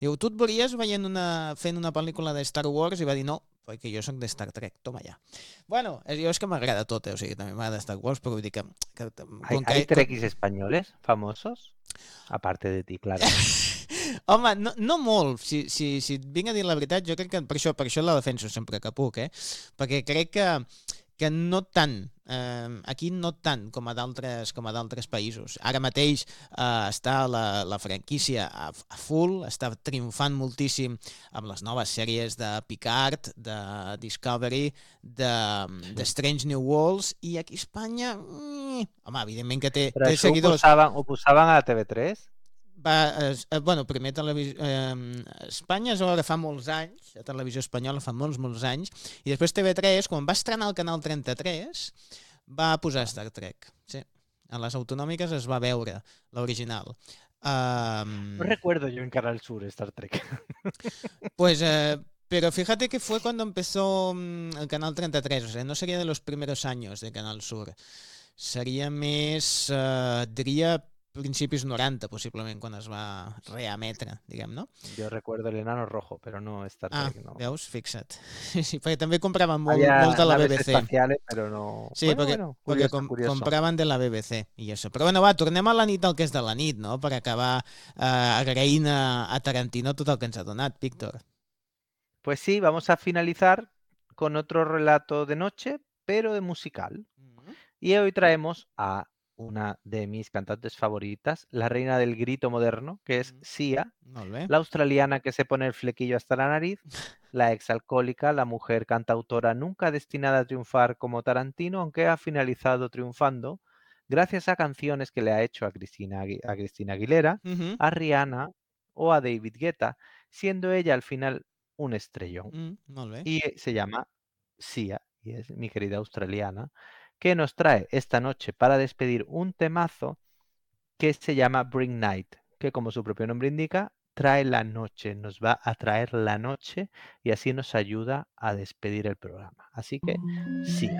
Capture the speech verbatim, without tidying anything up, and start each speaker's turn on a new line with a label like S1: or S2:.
S1: Diu, tu et veuries veient una, fent una pel·lícula de Star Wars? I va dir, no, perquè jo soc de Star Trek, toma ja. Bueno, jo és que m'agrada tot, eh? O sigui, també m'agrada Star Wars, però vull dir que... que
S2: ¿Hay,
S1: com
S2: hay
S1: que com...
S2: trekkies españoles famosos? Aparte de ti, claro.
S1: Home, no, no molt, si, si, si et vinc a dir la veritat, jo crec que per això, per això la defenso sempre que puc, eh? Perquè crec que, que no tant, eh, aquí no tant com a d'altres com a d'altres països. Ara mateix eh, està la, la franquícia a, a full, està triomfant moltíssim amb les noves sèries de Picard, de Discovery, de,
S2: Sí.
S1: de Strange New Worlds, i aquí a Espanya, mm, home, evidentment que té,
S2: Però
S1: té
S2: això ho
S1: seguidors.
S2: posaven, ho posaven a la T V tres?
S1: Va, es, eh, bueno, primer televisió... Eh, Espanya es va veure fa molts anys, a Televisió Espanyola fa molts, molts anys, i després T V tres, quan va estrenar el canal trenta-tres, va posar Star Trek. Sí. A les autonòmiques es va veure l'original. Um,
S2: No recuerdo yo en Canal Sur Star Trek.
S1: pues, eh, pero fíjate que fue cuando empezó mm, el canal trenta-tres, o sea, no sería de los primeros años de Canal Sur. Seria més, eh, diria, principis noranta, possiblement, quan es va reemetre, diguem, no?
S2: Yo recuerdo el enano rojo, pero no Star
S1: Ah,
S2: Trek, no.
S1: veus? Fixa't. Sí, perquè també compraven molt, molt
S2: Había
S1: de la
S2: naves
S1: B B C.
S2: espaciales, pero no...
S1: Sí,
S2: Bueno,
S1: perquè,
S2: bueno,
S1: perquè
S2: curioso,
S1: com,
S2: curioso.
S1: compraven de la B B C i això. Però bueno, va, tornem a la nit del que és de la nit, no? Per acabar eh, agraint a, a Tarantino tot el que ens ha donat, Víctor.
S2: Pues sí, vamos a finalizar con otro relato de noche, pero de musical.
S1: Mm-hmm.
S2: Y hoy traemos a una de mis cantantes favoritas, la reina del grito moderno, que es Sia,
S1: Molt bé.
S2: la australiana que se pone el flequillo hasta la nariz, la exalcohólica, la mujer cantautora nunca destinada a triunfar como Tarantino, aunque ha finalizado triunfando gracias a canciones que le ha hecho a Cristina, Agui- a Cristina Aguilera,
S1: Mm-hmm.
S2: a Rihanna o a David Guetta, siendo ella al final un estrellón.
S1: Mm, molt bé.
S2: Y eh, se llama Sia, y es mi querida australiana, que nos trae esta noche para despedir un temazo que se llama Bring Night, que como su propio nombre indica, trae la noche, nos va a traer la noche y así nos ayuda a despedir el programa. Así que, Sia.